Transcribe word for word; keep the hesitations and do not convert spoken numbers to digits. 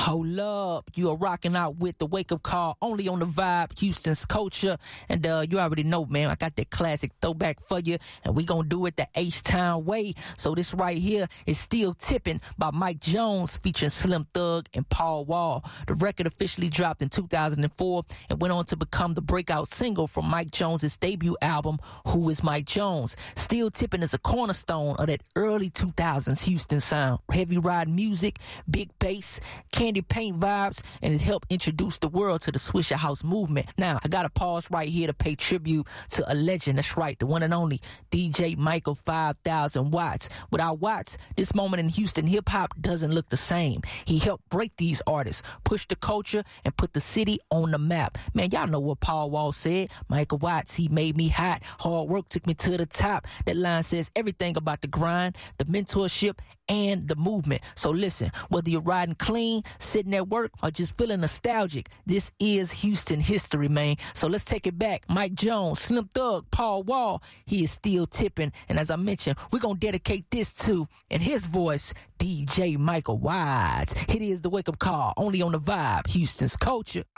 Hold up, you are rocking out with the Wake Up Call, only on the Vibe, Houston's culture. And uh, you already know, man, I got that classic throwback for you, and we gonna do it the H-Town way. So this right here is Still Tipping by Mike Jones featuring Slim Thug and Paul Wall. The record officially dropped in two thousand four and went on to become the breakout single from Mike Jones' debut album, Who Is Mike Jones. Still Tipping is a cornerstone of that early two thousands Houston sound. Heavy ride music, big bass, candy paint vibes, and it helped introduce the world to the Swisher House movement. Now, I gotta pause right here to pay tribute to a legend. That's right, the one and only D J Michael five thousand Watts. Without Watts, this moment in Houston hip-hop doesn't look the same. He helped break these artists, push the culture, and put the city on the map. Man, y'all know what Paul Wall said. Michael Watts, he made me hot. Hard work took me to the top. That line says everything about the grind, the mentorship, and the movement. So listen, whether you're riding clean, sitting at work, or just feeling nostalgic, this is Houston history, man. So let's take it back. Mike Jones, Slim Thug, Paul Wall, he is still tipping. And as I mentioned, we're going to dedicate this to, in his voice, D J Michael Watts. It is the Wake Up Call, only on the Vibe, Houston's culture.